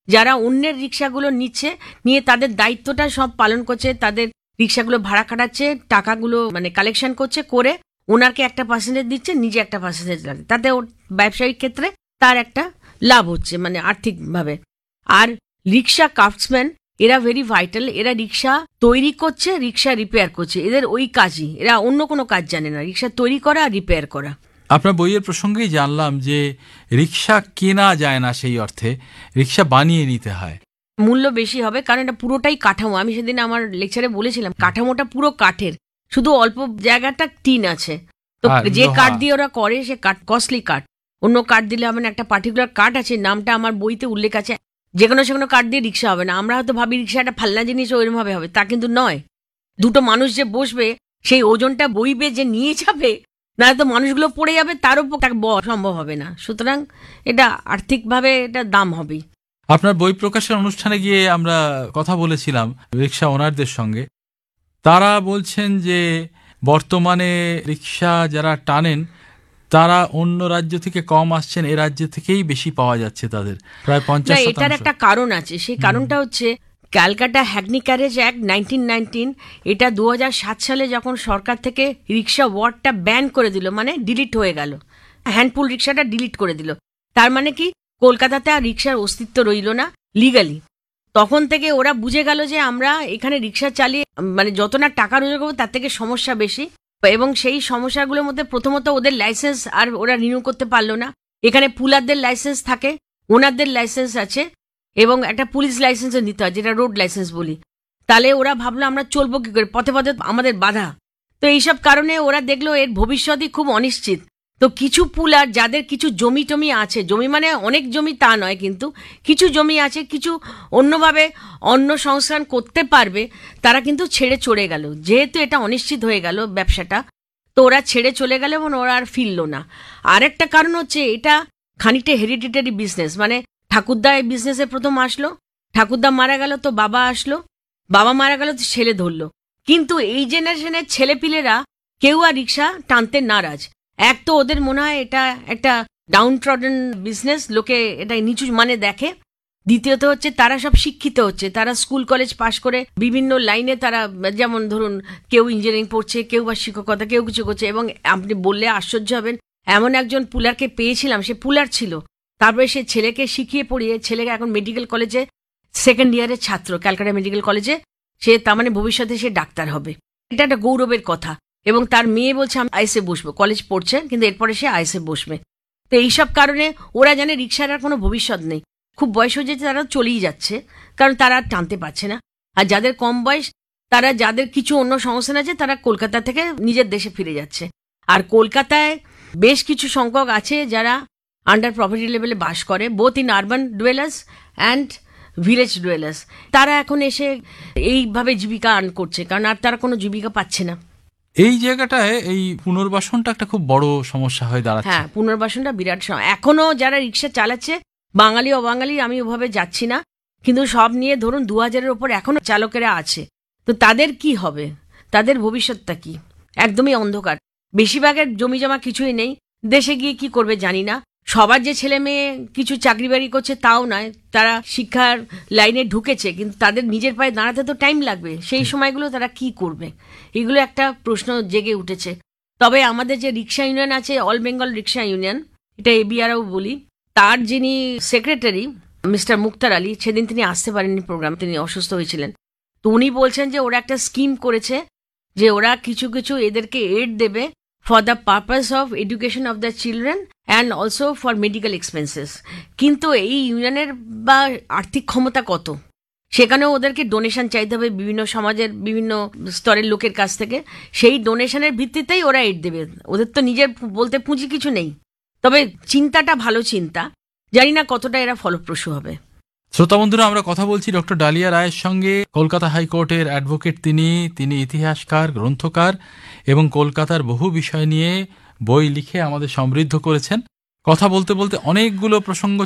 যারা অন্যের রিক্সাগুলো নিচ্ছে, নিয়ে তাদের দায়িত্বটা সব পালন করছে, তাদের রিক্সাগুলো ভাড়া কাটাচ্ছে, টাকাগুলো মানে কালেকশন করছে, করে ওনারকে একটা পার্সেন্টেজ দিচ্ছে, নিজে একটা পার্সেন্টেজ লাগে, তাতে ওর ব্যবসায়িক ক্ষেত্রে তার একটা লাভ হচ্ছে মানে আর্থিকভাবে। আর রিক্সা ক্রাফটসম্যান এরা ভেরি ভাইটাল, এরা রিক্সা তৈরি করছে, রিক্সা রিপেয়ার করছে, এদের ওই কাজই, এরা অন্য কোনো কাজ জানে না, রিক্সা তৈরি করা আর রিপেয়ার করা। আপনার বইয়ের প্রসঙ্গেই জানলাম যে রিক্সা কেনা যায় না, সেই অর্থে রিক্সা বানিয়ে নিতে হয়। মূল্য বেশি হবে কারণ এটা পুরোটাই কাঠামো। আমি সেদিন আমার লেকচারে বলেছিলাম কাঠামোটা পুরো কাঠের, শুধু অল্প জায়গাটা টিন আছে। তো যে কাঠ দিয়ে ওরা করে সে কাঠ কস্টলি কাঠ, অন্য কাঠ দিলে হবে না। একটা পার্টিকুলার কাঠ আছে, নামটা আমার বইতে উল্লেখ আছে, যে কোনো কাঠ দিয়ে রিক্সা হবে না। আমরা হয়তো ভাবি রিক্সা একটা ফালনা জিনিস ওইরকম ভাবে হবে, তা কিন্তু নয়। দুটো মানুষ যে বসবে, সেই ওজনটা বইবে, যে নিয়ে যাবে, না তো মানুষগুলো পড়ে যাবে, তারও সম্ভব হবে না। সুতরাং এটা আর্থিকভাবে এটা দাম হবেই। আপনার বই প্রকাশের অনুষ্ঠানে গিয়ে আমরা কথা বলেছিলাম রিক্সা ওনারদের সঙ্গে। তারা বলছেন যে বর্তমানে রিক্সা যারা টানেন তারা অন্য রাজ্য থেকে কম আসছেন, এ রাজ্য থেকেই বেশি পাওয়া যাচ্ছে তাদের, প্রায় 50%। এটার একটা কারণ আছে, সেই কারণটা হচ্ছে ক্যালকাটা হ্যাগনি ক্যারেজ অ্যাক্ট 1919, এটা 2007 সালে যখন সরকার থেকে রিক্সা ওয়ার্ডটা ব্যান করে দিল, মানে ডিলিট হয়ে গেল, হ্যান্ডপুল রিক্সাটা ডিলিট করে দিল। তার মানে কি কলকাতাতে আর রিক্সার অস্তিত্ব রইল না লিগালি। তখন থেকে ওরা বুঝে গেল যে আমরা এখানে রিক্সা চালিয়ে মানে যত না টাকা রোজগার করবো তার থেকে সমস্যা বেশি, এবং সেই সমস্যাগুলোর মধ্যে প্রথমত ওদের লাইসেন্স আর ওরা রিনিউ করতে পারলো না। এখানে পুলারদের লাইসেন্স থাকে, ওনারদের লাইসেন্স আছে, এবং একটা পুলিশ লাইসেন্সও নিতে হয়, যেটা রোড লাইসেন্স বলি। তাহলে ওরা ভাবলো আমরা চলবো কি করে, পথে পথে আমাদের বাধা। তো এইসব কারণে ওরা দেখলো এর ভবিষ্যৎই খুব অনিশ্চিত। তো কিছু পুলার যাদের কিছু জমি টমি আছে, জমি মানে অনেক জমি তা নয়, কিন্তু কিছু জমি আছে, কিছু অন্যভাবে অন্য সংস্থান করতে পারবে, তারা কিন্তু ছেড়ে চলে গেল। যেহেতু এটা অনিশ্চিত হয়ে গেল ব্যবসাটা, তো ওরা ছেড়ে চলে গেল এবং ওরা আর ফিরল না। আরেকটা কারণ হচ্ছে এটা খানিকটা হেরিডিটারি বিজনেস, মানে ঠাকুরদা এই বিজনেসে প্রথম আসলো, ঠাকুরদা মারা গেল তো বাবা আসলো, বাবা মারা গেল তো ছেলে ধরলো। কিন্তু এই জেনারেশনের ছেলেপিলেরা কেউ আর রিক্সা টানতে নারাজ। এক তো ওদের মনে হয় এটা একটা ডাউন ট্রডেন বিজনেস, লোকে এটা নিচু মানে দেখে। দ্বিতীয়ত হচ্ছে তারা সব শিক্ষিত হচ্ছে, তারা স্কুল কলেজ পাশ করে বিভিন্ন লাইনে তারা, যেমন ধরুন কেউ ইঞ্জিনিয়ারিং পড়ছে, কেউ বা শিক্ষকতা, কেউ কিছু করছে। এবং আপনি বললে আশ্চর্য হবেন, এমন একজন পুলারকে পেয়েছিলাম, সে পুলার ছিল, তারপরে সে ছেলেকে শিখিয়ে পড়িয়ে, ছেলেকে এখন মেডিকেল কলেজে সেকেন্ড ইয়ারের ছাত্র, ক্যালকাটা মেডিকেল কলেজে, সে তার মানে ভবিষ্যতে সে ডাক্তার হবে। এটা একটা গৌরবের কথা। এবং তার মেয়ে বলছে আমি আইসে বসবো, কলেজ পড়ছে কিন্তু এরপরে সে আইসে বসবে। তো এইসব কারণে ওরা জানে রিক্সার আর কোনো ভবিষ্যৎ নেই, খুব বয়স হয়ে যেতে তারা চলেই যাচ্ছে, কারণ তারা আর টানতে পারছে না। আর যাদের কম বয়স, তারা যাদের কিছু অন্য সংস্থান আছে, তারা কলকাতা থেকে নিজের দেশে ফিরে যাচ্ছে। আর কলকাতায় বেশ কিছু সংখ্যক আছে যারা আন্ডার প্রপার্টি লেভেলে বাস করে, both in urban dwellers and village dwellers. তারা এখন এসে এইভাবে জীবিকা আর্ন করছে, কারণ আর তারা কোনো জীবিকা পাচ্ছে না। এই জায়গাটায় এই পুনর্বাসনটা একটা খুব বড় সমস্যা হয়ে দাঁড়াচ্ছে। হ্যাঁ, পুনর্বাসনটা বিরাট সমস্যা। এখনো যারা রিক্সা চালাচ্ছে, বাঙালি অবাঙালি আমি ওভাবে যাচ্ছি না, কিন্তু সব নিয়ে ধরুন 2000-এর ওপর এখনো চালকেরা আছে। তো তাদের কি হবে, তাদের ভবিষ্যৎটা কি? একদমই অন্ধকার। বেশিরভাগের জমি জমা কিছুই নেই, দেশে গিয়ে কি করবে জানি না। সবার যে ছেলে মেয়ে কিছু চাকরি বাড়ি করছে তাও নয়, তারা শিক্ষার লাইনে ঢুকেছে, কিন্তু তাদের নিজের পায়ে দাঁড়াতে তো টাইম লাগবে। সেই সময়গুলো তারা কি করবে, এগুলো একটা প্রশ্ন জেগে উঠেছে। তবে আমাদের যে রিক্সা ইউনিয়ন আছে, অল বেঙ্গল রিক্সা ইউনিয়ন, এটা এবিআরও বলি, তার যিনি সেক্রেটারি মিস্টার মুক্তার আলী, সেদিন তিনি আসতে পারেননি প্রোগ্রাম, তিনি অসুস্থ হয়েছিলেন। তো উনি বলছেন যে ওরা একটা স্কিম করেছে যে ওরা কিছু কিছু এদেরকে এড দেবে for the purpose of education of the children and also for medical expenses. কিন্তু এই ইউনিয়নের বা আর্থিক ক্ষমতা কত, সেখানেও ওদেরকে ডোনেশন চাইতে হবে বিভিন্ন সমাজের বিভিন্ন স্তরের লোকের কাছ থেকে। সেই ডোনেশনের ভিত্তিতেই ওরা এড দেবে, ওদের তো নিজের বলতে পুঁজি কিছু নেই। তবে চিন্তাটা ভালো চিন্তা, জানি না কতটা এরা ফলপ্রসূ হবে। শ্রোতা বন্ধুরা, আমরা কথা বলছি ডক্টর ডালিয়া রায়ের সঙ্গে। কলকাতা হাইকোর্টের অ্যাডভোকেট তিনি ইতিহাসকার, গ্রন্থকার এবং কলকাতার বহু বিষয় নিয়ে বই লিখে আমাদের সমৃদ্ধ করেছেন। কথা বলতে বলতে অনেকগুলো প্রসঙ্গ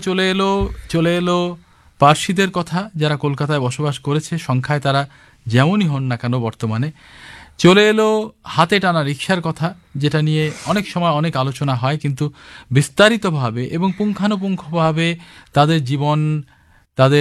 চলে এলো পার্সিদের কথা, যারা কলকাতায় বসবাস করেছে, সংখ্যায় তারা যেমনই হন না কেন বর্তমানে। চলে এলো হাতে টানা রিক্সার কথা, যেটা নিয়ে অনেক সময় অনেক আলোচনা হয়, কিন্তু বিস্তারিতভাবে এবং পুঙ্খানুপুঙ্খভাবে তাদের জীবন